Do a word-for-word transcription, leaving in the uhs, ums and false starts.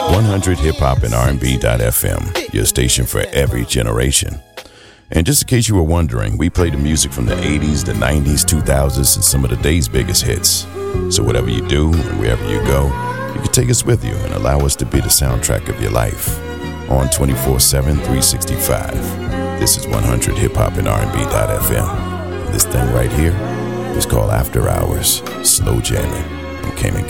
one hundred hip hop and R and B dot F M, your station for every generation. And just in case you were wondering, we play the music from the eighties, the nineties, two thousands, and some of the day's biggest hits. So whatever you do and wherever you go, you can take us with you and allow us to be the soundtrack of your life. On twenty-four seven, three sixty-five. This is one hundred hip hop and R and B dot F M. And this thing right here is called After Hours Slow Jamming. I'm Cayman